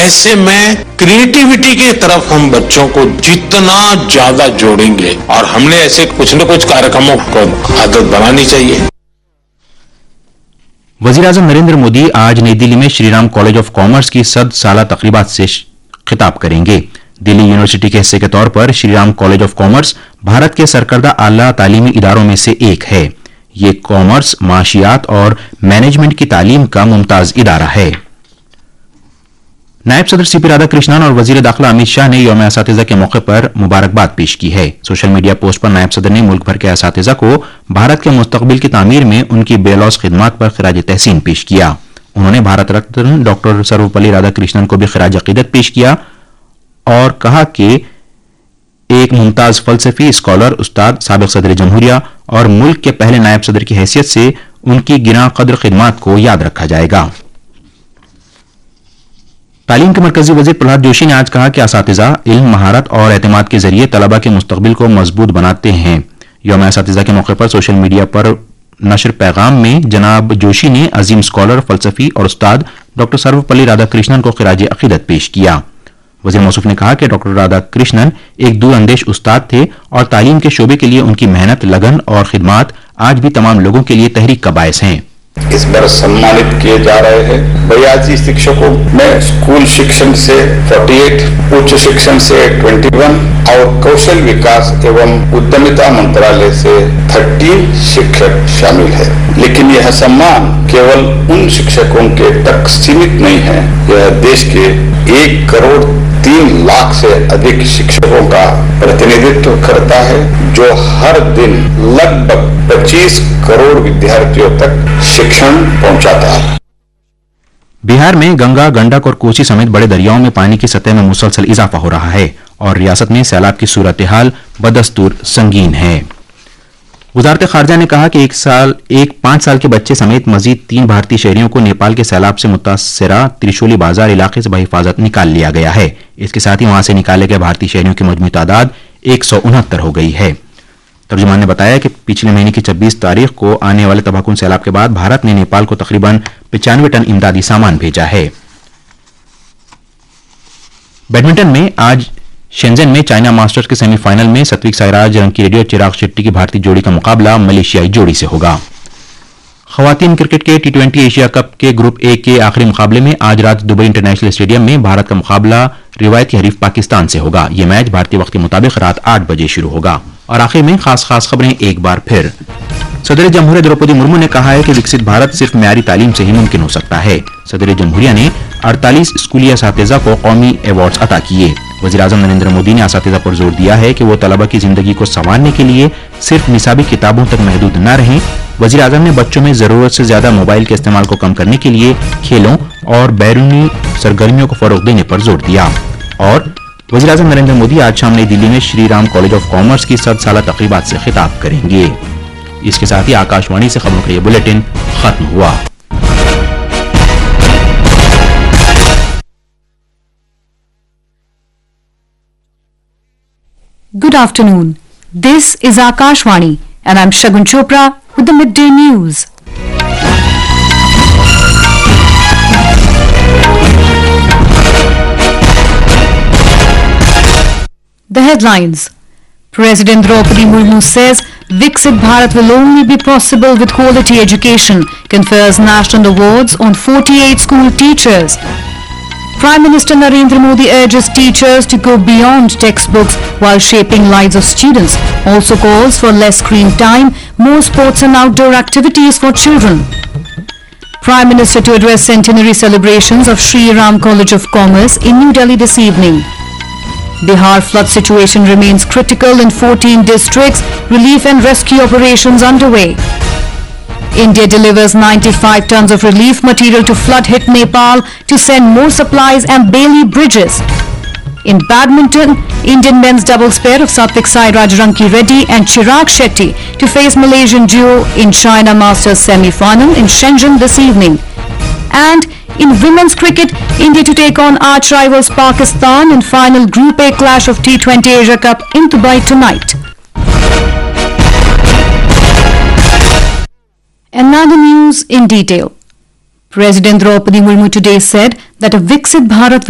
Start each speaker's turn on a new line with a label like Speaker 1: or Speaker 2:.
Speaker 1: ऐसे में क्रिएटिविटी की तरफ हम बच्चों को जितना ज्यादा जोड़ेंगे और हमने ऐसे कुछ न कुछ कार्यक्रमों को आदत बनानी चाहिए।
Speaker 2: वज़ीर-ए-आज़म नरेंद्र मोदी आज नई दिल्ली में श्रीराम कॉलेज ऑफ कॉमर्स की 100 साला तकरीबात से खिताब करेंगे। दिल्ली यूनिवर्सिटी के हिस्से के तौर पर Shriram college of commerce Bharat के सरकर्दा आला तालीमी इदारों में से एक है। ये कॉमर्स, माशियात और मैनेजमेंट की तालीम का मुमताज इदारा है। नायब सदर सीपी राधाकृष्णन और वजीर दाखिला अमित शाह ने यौम असातिज़ा के मौके पर मुबारकबाद पेश की है। सोशल मीडिया पोस्ट पर नायब सदर ने मुल्क भर के असातिज़ा को भारत के मुस्तकबिल की तामीर में उनकी बेलौस खिदमात पर खिराज तहसीन पेश किया। उन्होंने भारत रत्न डॉक्टर सर्वपल्ली राधाकृष्णन को भी खिराज अकीदत पेश किया और कहा कि एक मुमताज फलसफी, स्कॉलर, उस्ताद, साबिक सदर जमहूरिया और मुल्क के पहले नायब सदर की हैसियत से उनकी गिरां कद्र खिदमात को याद रखा जाएगा। तालीम के मरकजी वजीर प्रहलाद जोशी ने आज कहा कि असातिज़ा इल्म, महारत और एतमाद के जरिए तलबा के मुस्तकबिल को मजबूत बनाते हैं। यौम असातिज़ा के मौके पर सोशल मीडिया पर नशर पैगाम में जनाब जोशी ने अजीम स्कॉलर, फलसफी और उस्ताद डॉक्टर सर्वपल्ली राधाकृष्णन को खिराज अकीदत पेश किया। वज़ीर मौसूफ ने कहा कि डॉक्टर राधाकृष्णन एक दूरअंदेश उस्ताद थे और तालीम के शोबे के लिए उनकी मेहनत, लगन और खिदमात आज भी तमाम लोगों के लिए तहरीक का बायस हैं।
Speaker 3: इस बार सम्मानित किए जा रहे हैं 82 शिक्षकों में स्कूल शिक्षण से 48, उच्च शिक्षण से 21 और कौशल विकास एवं उद्यमिता मंत्रालय से 13 शिक्षक शामिल है। लेकिन यह सम्मान केवल उन शिक्षकों के तक सीमित नहीं है, यह देश के 1 करोड़ 3 लाख से अधिक शिक्षकों का प्रतिनिधित्व करता है, जो हर दिन लगभग 25 करोड़ विद्यार्थियों तक शिक्षण पहुंचाता है।
Speaker 2: बिहार में गंगा, गंडक और कोसी समेत बड़े दरियाओं में पानी की सतह में मुसलसल इजाफा हो रहा है और रियासत में सैलाब की सूरत हाल बदस्तूर संगीन है। वजारत खारजा ने कहा कि एक 5 साल के बच्चे समेत मजीद 3 भारतीय शहरियों को नेपाल के सैलाब से मुतासरा त्रिशूली बाजार इलाके से बहिफाजत निकाल लिया गया है। इसके साथ ही वहां से निकाले गए भारतीय शहरियों की मजमू तादाद 169 हो गई है। तर्जुमान ने बताया कि पिछले महीने की 26 तारीख को आने वाले तबाहकुन सैलाब के बाद भारत ने नेपाल को तकरीबन 95 टन इमदादी सामान भेजा है। बैडमिंटन में आज शेंजन में चाइना मास्टर्स के सेमीफाइनल में सात्विक साईराज, रंकीरेड्डी और चिराग शेट्टी की भारतीय जोड़ी का मुकाबला मलेशियाई जोड़ी से होगा। खवातीन क्रिकेट के T20 एशिया कप के ग्रुप ए के आखिरी मुकाबले में आज रात दुबई इंटरनेशनल स्टेडियम में भारत का मुकाबला रिवायती हरीफ पाकिस्तान से होगा। यह मैच भारतीय वक्त के मुताबिक रात 8 बजे शुरू होगा। और आखिर में खास खबरें एक बार फिर। सदर जमहूरिया द्रौपदी मुर्मू ने कहा है कि विकसित भारत सिर्फ म्यारी तालीम से ही मुमकिन हो सकता है। सदर जमहूरिया ने 48 स्कूली असातिज़ा को कौमी अवार्ड्स अता किए। वज़ीर-ए-आज़म नरेंद्र मोदी ने असातिज़ा पर जोर दिया है कि वो तलबा की जिंदगी को संवारने के लिए सिर्फ निसाबी किताबों तक महदूद न रहें। वज़ीर-ए-आज़म ने बच्चों में जरूरत से ज्यादा मोबाइल के इस्तेमाल को कम करने के लिए खेलों और बैरूनी सरगर्मियों को फरोग देने पर जोर दिया। और वज़ीर-ए-आज़म नरेंद्र मोदी आज शाम नई दिल्ली में Shri Ram college of commerce की 100 साला तकरीबात से खिताब करेंगे। इसके साथ ही आकाशवाणी से खबरों का ये बुलेटिन खत्म हुआ।
Speaker 4: Good afternoon. This is Akashvani and I'm Shagun Chopra with the midday news. The headlines. President Draupadi Murmu says Viksit Bharat will only be possible with quality education, confers national awards on 48 school teachers. Prime Minister Narendra Modi urges teachers to go beyond textbooks while shaping lives of students. Also calls for less screen time, more sports and outdoor activities for children. Prime Minister to address centenary celebrations of Shri Ram College of Commerce in New Delhi this evening. Bihar flood situation remains critical in 14 districts. Relief and rescue operations underway. India delivers 95 tons of relief material to flood-hit Nepal to send more supplies and Bailey bridges. In badminton, Indian men's doubles pair of Satvik Sairaj Rankireddy and Chirag Shetty to face Malaysian duo in China Masters semi-final in Shenzhen this evening. And in women's cricket, India to take on arch rivals Pakistan in final Group A clash of T20 Asia Cup in Dubai tonight. And now the news in detail. President Draupadi Murmu today said that a Viksit Bharat